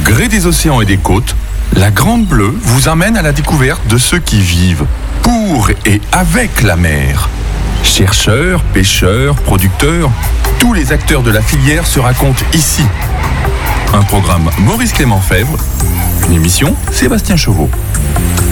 gré des océans et des côtes, la Grande Bleue vous amène à la découverte de ceux qui vivent pour et avec la mer. Chercheurs, pêcheurs, producteurs, tous les acteurs de la filière se racontent ici. Un programme Maurice Clément Fèvre, une émission Sébastien Chauveau.